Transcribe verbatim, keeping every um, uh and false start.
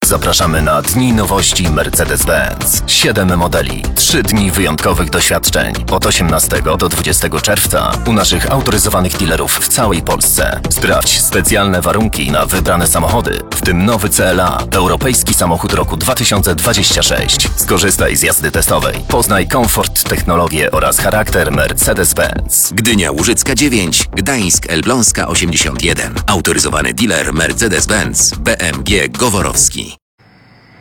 Zapraszamy na Dni Nowości Mercedes-Benz. Siedem modeli, trzy dni wyjątkowych doświadczeń. Od osiemnastego do dwudziestego czerwca u naszych autoryzowanych dealerów w całej Polsce. Sprawdź specjalne warunki na wybrane samochody, w tym nowy C L A, europejski samochód roku dwa tysiące dwudziestego szóstego. Skorzystaj z jazdy testowej. Poznaj komfort, technologię oraz charakter Mercedes-Benz. Gdynia Łużycka dziewięć, Gdańsk Elbląska osiemdziesiąt jeden. Autoryzowany dealer Mercedes-Benz B M G Goworowski.